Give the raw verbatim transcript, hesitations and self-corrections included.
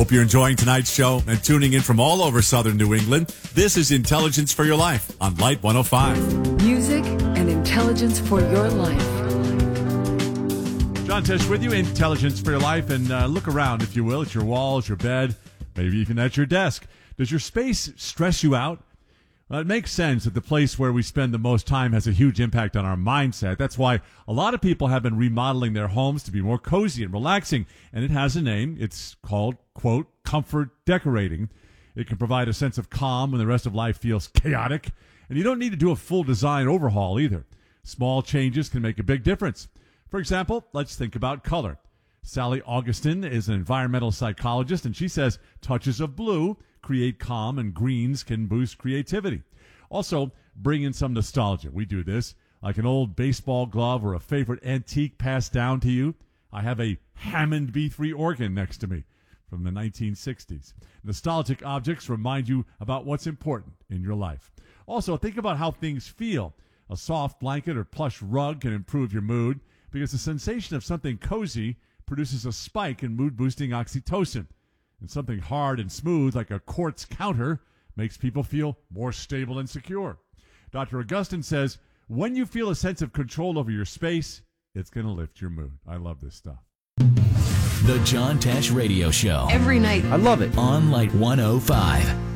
Hope you're enjoying tonight's show and tuning in from all over southern New England. This is Intelligence for Your Life on Light one oh five. Music and intelligence for your life. John Tesh with you, Intelligence for Your Life. And uh, look around, if you will, at your walls, your bed, maybe even at your desk. Does your space stress you out? Well, it makes sense that the place where we spend the most time has a huge impact on our mindset. That's why a lot of people have been remodeling their homes to be more cozy and relaxing. And it has a name. It's called, quote, comfort decorating. It can provide a sense of calm when the rest of life feels chaotic. And you don't need to do a full design overhaul either. Small changes can make a big difference. For example, let's think about color. Sally Augustin is an environmental psychologist, and she says touches of blue create calm and greens can boost creativity. Also, bring in some nostalgia. We do this, like an old baseball glove or a favorite antique passed down to you. I have a Hammond B three organ next to me from the nineteen sixties. Nostalgic objects remind you about what's important in your life. Also, think about how things feel. A soft blanket or plush rug can improve your mood because the sensation of something cozy produces a spike in mood-boosting oxytocin. And something hard and smooth like a quartz counter makes people feel more stable and secure. Doctor Augustin says, when you feel a sense of control over your space, it's going to lift your mood. I love this stuff. The John Tesh Radio Show. Every night. I love it. On Light one oh five.